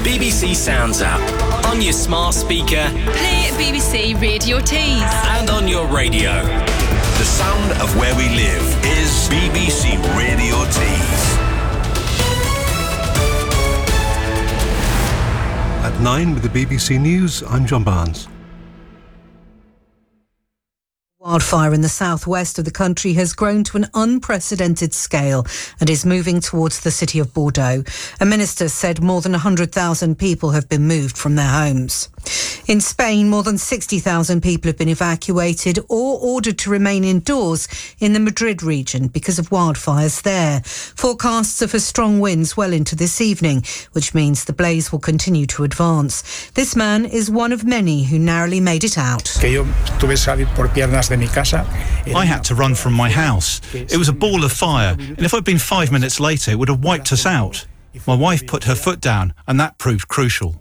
BBC Sounds app. On your smart speaker. Play BBC Radio Tees. And on your radio. The sound of where we live is BBC Radio Tees. At 9 with the BBC News, I'm John Barnes. Wildfire in the southwest of the country has grown to an unprecedented scale and is moving towards the city of Bordeaux. A minister said more than 100,000 people have been moved from their homes. In Spain, more than 60,000 people have been evacuated or ordered to remain indoors in the Madrid region because of wildfires there. Forecasts are for strong winds well into this evening, which means the blaze will continue to advance. This man is one of many who narrowly made it out. I had to run from my house. It was a ball of fire, and if I'd been 5 minutes later, it would have wiped us out. My wife put her foot down, and that proved crucial.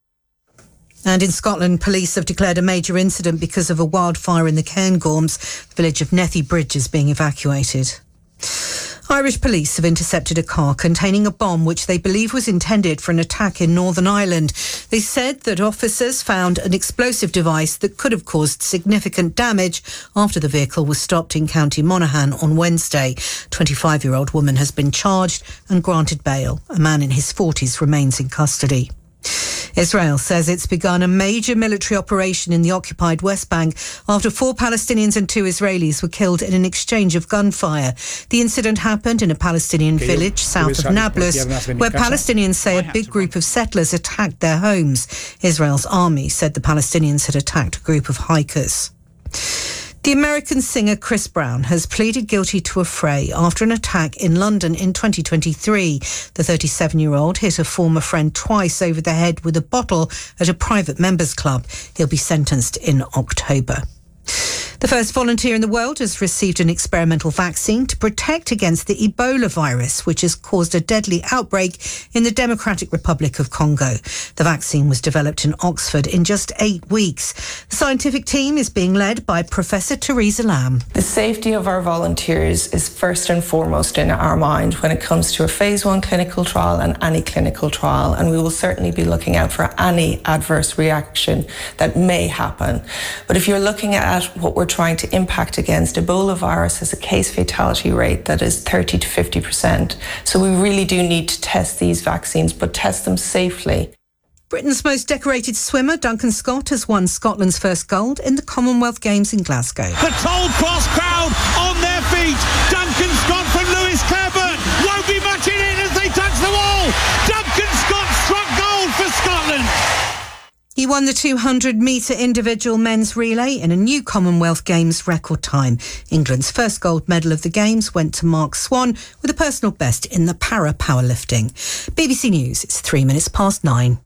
And in Scotland, police have declared a major incident because of a wildfire in the Cairngorms. The village of Nethy Bridge is being evacuated. Irish police have intercepted a car containing a bomb which they believe was intended for an attack in Northern Ireland. They said that officers found an explosive device that could have caused significant damage after the vehicle was stopped in County Monaghan on Wednesday. A 25-year-old woman has been charged and granted bail. A man in his 40s remains in custody. Israel says it's begun a major military operation in the occupied West Bank after 4 Palestinians and 2 Israelis were killed in an exchange of gunfire. The incident happened in a Palestinian village south of Nablus, where Palestinians say a big group of settlers attacked their homes. Israel's army said the Palestinians had attacked a group of hikers. The American singer Chris Brown has pleaded guilty to a fray after an attack in London in 2023. The 37-year-old hit a former friend twice over the head with a bottle at a private members club. He'll be sentenced in October. The first volunteer in the world has received an experimental vaccine to protect against the Ebola virus, which has caused a deadly outbreak in the Democratic Republic of Congo. The vaccine was developed in Oxford in just 8 weeks. The scientific team is being led by Professor Theresa Lamb. The safety of our volunteers is first and foremost in our mind when it comes to a phase 1 clinical trial and any clinical trial, and we will certainly be looking out for any adverse reaction that may happen. But if you're looking at what we're trying to impact against, Ebola virus has a case fatality rate that is 30 to 50%. So we really do need to test these vaccines, but test them safely. Britain's most decorated swimmer, Duncan Scott, has won Scotland's first gold in the Commonwealth Games in Glasgow. The Toll Cross crowd on their feet. Duncan Scott from Lewis Claiborne won't be much in it as they touch the wall. Duncan Scott struck gold for Scotland. He won the 200-metre individual men's relay in a new Commonwealth Games record time. England's first gold medal of the Games went to Mark Swan with a personal best in the para powerlifting. BBC News, it's 9:03.